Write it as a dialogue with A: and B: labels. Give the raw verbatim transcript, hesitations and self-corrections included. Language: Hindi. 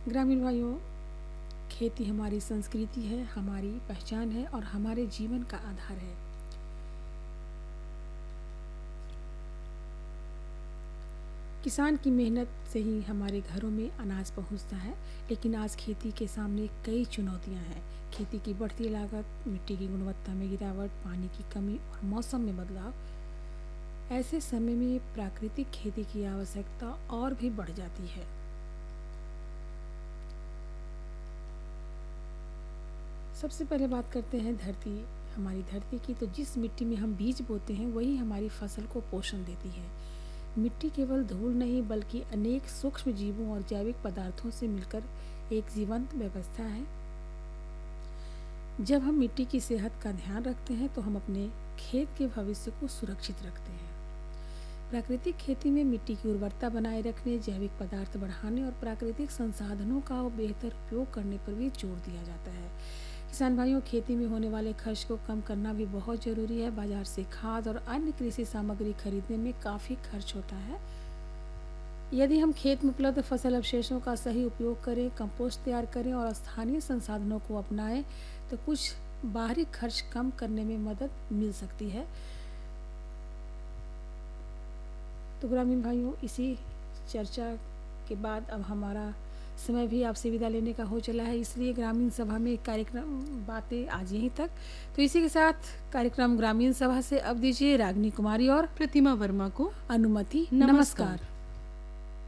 A: ग्रामीण भाइयों, खेती हमारी संस्कृति है, हमारी पहचान है और हमारे जीवन का आधार है। किसान की मेहनत से ही हमारे घरों में अनाज पहुंचता है, लेकिन आज खेती के सामने कई चुनौतियां हैं। खेती की बढ़ती लागत, मिट्टी की गुणवत्ता में गिरावट, पानी की कमी और मौसम में बदलाव। ऐसे समय में प्राकृतिक खेती की आवश्यकता और भी बढ़ जाती है। सबसे पहले बात करते हैं धरती हमारी धरती की। तो जिस मिट्टी में हम बीज बोते हैं वही हमारी फसल को पोषण देती है। मिट्टी केवल धूल नहीं बल्कि अनेक सूक्ष्म जीवों और जैविक पदार्थों से मिलकर एक जीवंत व्यवस्था है। जब हम मिट्टी की सेहत का ध्यान रखते हैं तो हम अपने खेत के भविष्य को सुरक्षित रखते हैं। प्राकृतिक खेती में मिट्टी की उर्वरता बनाए रखने, जैविक पदार्थ बढ़ाने और प्राकृतिक संसाधनों का बेहतर उपयोग करने पर भी जोर दिया जाता है। किसान भाइयों, खेती में होने वाले खर्च को कम करना भी बहुत ज़रूरी है। बाजार से खाद और अन्य कृषि सामग्री खरीदने में काफ़ी खर्च होता है। यदि हम खेत में उपलब्ध फसल अवशेषों का सही उपयोग करें, कंपोस्ट तैयार करें और स्थानीय संसाधनों को अपनाएं तो कुछ बाहरी खर्च कम करने में मदद मिल सकती है। तो ग्रामीण भाइयों, इसी चर्चा के बाद अब हमारा समय भी आपसे विदा लेने का हो चला है, इसलिए ग्रामीण सभा में कार्यक्रम बातें आज यहीं तक। तो इसी के साथ कार्यक्रम ग्रामीण सभा से अब दीजिए रागिनी कुमारी और
B: प्रतिमा वर्मा को
A: अनुमति।
B: नमस्कार।
A: नमस्कार।